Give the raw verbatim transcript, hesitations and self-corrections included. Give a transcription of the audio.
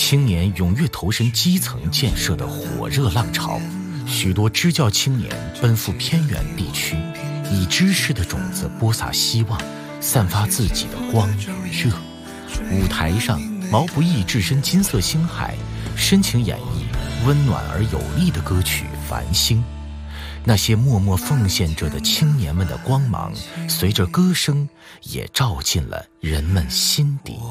青年踊跃投身基层建设的火热浪潮，许多支教青年奔赴偏远地区，以知识的种子播撒希望，散发自己的光与热。舞台上，毛不易置身金色星海，深情演绎温暖而有力的歌曲《繁星》。那些默默奉献着的青年们的光芒，随着歌声也照进了人们心底。